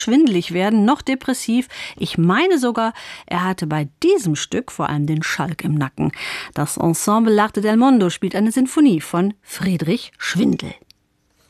schwindelig werden, noch depressiv. Ich meine sogar, er hatte bei diesem Stück vor allem den Schalk im Nacken. Das Ensemble L'Arte del Mondo spielt eine Sinfonie von Friedrich Schwindel.